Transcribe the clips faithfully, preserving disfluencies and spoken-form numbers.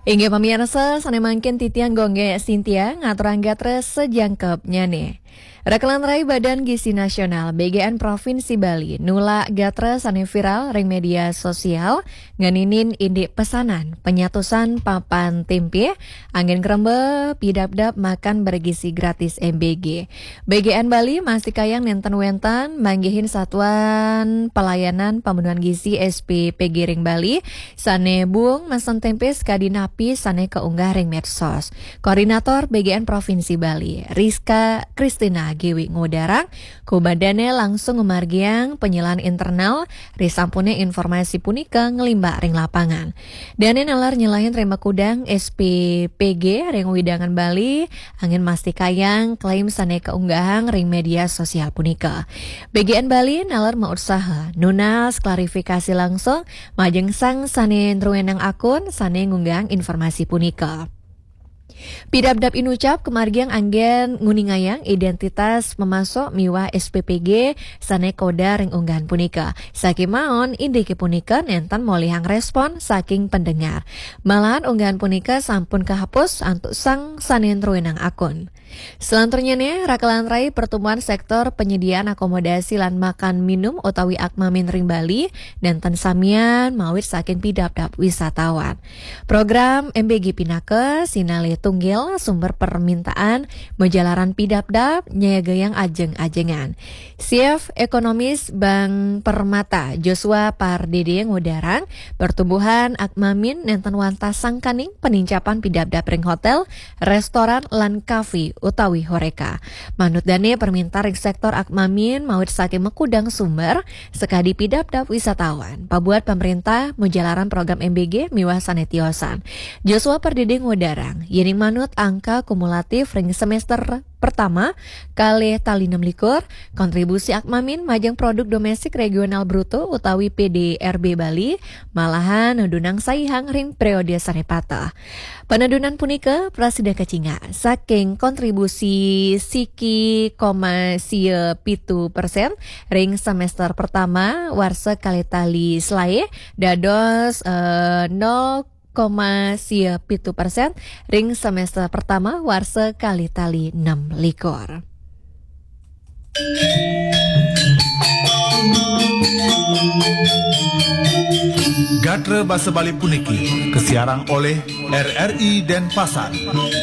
Inggih pemirsa, sanemangkin titiang gongge Sintia ngaturang gatre sejangkepnya nih. Rekalan Rai Badan Gizi Nasional B G N Provinsi Bali nula gatre sane viral ring media sosial nganinin indik pesanan penyatusan papan tempe angin krembe pidap-dap makan bergizi gratis M B G. B G N Bali masih kayang nenten wentan manggihin satuan pelayanan pemenuhan gizi S P P G ring Bali sane buung mesen tempe skadinapi sane keunggah ring medsos. Koordinator B G N Provinsi Bali Rizka Kristina Gewi Ngodarang, kubadane langsung ngemargiang penyelan internal, risampune informasi punika ngelimbak ring lapangan. Dane nalar nyelahin terima kudang S P P G ring widangan Bali, angin masti kayang klaim sane keunggahan ring media sosial punika. B G N Bali nalar mausaha, nunas klarifikasi langsung, majeng sang sane nruwenang akun sane ngunggang informasi punika. Pidabdap inucap kemargiang anggen nguningayang identitas memasok miwa S P P G sane koda ring unggahan punika. Saking maon indiki punika nentan molihang respon saking pendengar. Malahan unggahan punika sampun kehapus antuk sang sane nruwenang akun. Selanjutnya nih, Rakalan Rai pertemuan sektor penyediaan akomodasi lan makan minum utawi Akmamin ring Bali dan samian mawit saking pidabdap wisatawan. Program M B G Pinake sinale tunggil sumber permintaan menjalaran pidabdap nyayagayang ajeng-ajengan. Chief Ekonomis Bank Permata Joshua Pardede Ngodarang pertumbuhan Akmamin nenten wanta sangkaning penincapan pidabdap ring hotel, restoran lan kafe utawi horeka. Manut dane permintaan ring sektor Akmamin mawit saking mekudang sumber sekadi pidabdap wisatawan. Pabuat pemerintah menjalaran program M B G miwah sanetiosan. Joshua Pardede Ngodarang yening manut angka kumulatif ring semester pertama kali tali enam likur kontribusi Akmamin majeng produk domestik regional bruto utawi P D R B Bali malahan nedunang saihang ring periode sanepata. Penedunan punika prasida kecinga saking kontribusi siki koma sia pitu persen ring semester pertama warsa kali tali selae dados uh, nol koma sia pitu persen ring semester pertama warsa kali tali enam likur. Gatre Basa Bali puniki kesiarang oleh R R I Denpasar.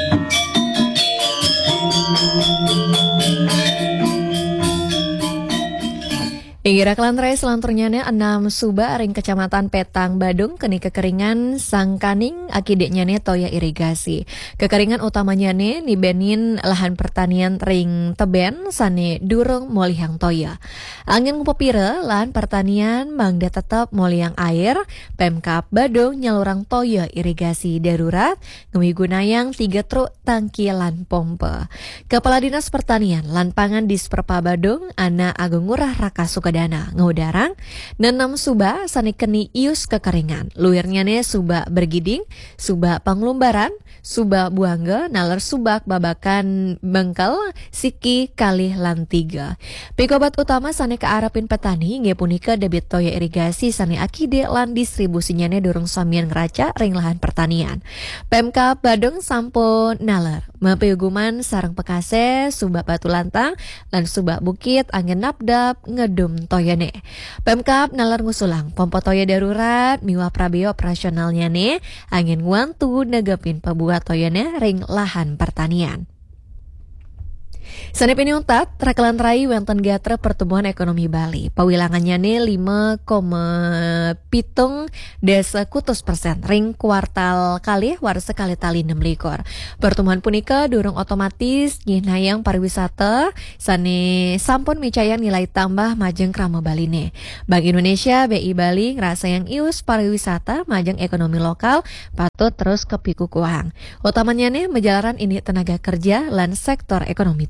Ingira Kelantai selanturnya enam suba ring kecamatan Petang Badung keni kekeringan sangkaning akideknya ne toya irigasi. Kekeringan utamanya ne nibenin lahan pertanian ring teben sane durung molihang toya. Angin ngupopire lahan pertanian mangda tetap molihang air, Pemkab Badung nyalurang toya irigasi darurat ngemigunayang tiga truk tangki lan pompa. Kepala Dinas Pertanian lan Pangan Disperpa Badung Ana Agung Ngurah Raka Sukadana Dana Ngodarang nenam suba sani keni ius kekeringan luirnya ne suba bergiding suba panglumbaran suba buangga nalar subak babakan bengkel siki kalih lan tiga. Pikobat utama sani kearapin petani nge punika debit toya irigasi sani akide lan distribusinya ne durung samian ngeraca ring lahan pertanian. Pemkab Badung sampun nalar mapeuguman sarang Pekase suba Batu Lantang lan suba Bukit angin napdap ngedum toyane. Pemkab nalar ngusulang pompa toya darurat miwa prabeyo operasionalnya ne angin wantu negepin pabuat toyane ring lahan pertanian. Sanep ini untat, Rakalan Rai wenten gatre pertumbuhan ekonomi Bali. Pawilangannya ne lima koma pitung desa kutus persen ring kuartal kali warsa kali tali enam likur. Pertumbuhan punika durung otomatis nginayang pariwisata sane sampun micayan nilai tambah majeng krama Bali ne. Bank Indonesia B I Bali ngerasa yang ius pariwisata majeng ekonomi lokal patut terus kepikukuang. Utamanya ne menjalaran ini tenaga kerja lan sektor ekonomi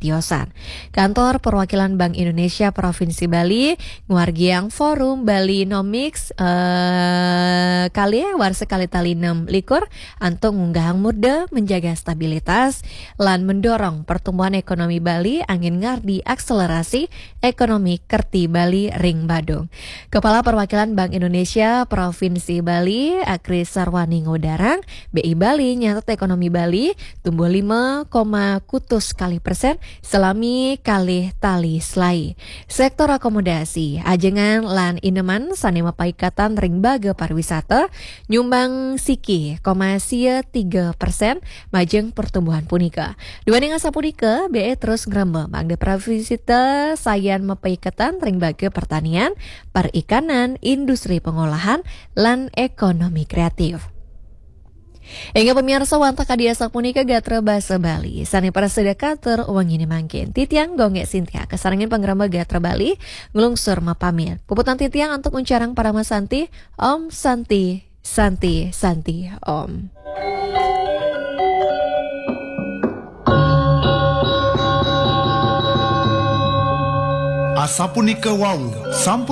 tiosan. Kantor Perwakilan Bank Indonesia Provinsi Bali nguargiang forum Bali Nomics eh, kali war sekali tali enam likur antung ngunggahang muda menjaga stabilitas lan mendorong pertumbuhan ekonomi Bali angin ngardi akselerasi ekonomi kerti Bali ring Badung. Kepala Perwakilan Bank Indonesia Provinsi Bali Akris Sarwani Ngodarang, B I Bali nyatet ekonomi Bali tumbuh lima koma kutus kali persen selami kali tali selai. Sektor akomodasi, ajengan lan ineman sanema paikatan ring baga pariwisata nyumbang siki koma sia tiga persen majeng pertumbuhan punika. Dibanding asa punika, B E terus ngrembang Bangda Pravisita sayan mapaikatan ring baga pertanian, perikanan, industri pengolahan, lan ekonomi kreatif. Hingga pemirsa wanta kadiasa punika gatra basa Bali. Sani para sedekater uang ini mangkin. Titiang gonge Sintia kesarangin penggeramba gatra Bali ngelungsur mapamir. Puputan titiang untuk uncarang para masanti. Om Santi, Santi, Santi, Om. Asa punika wau,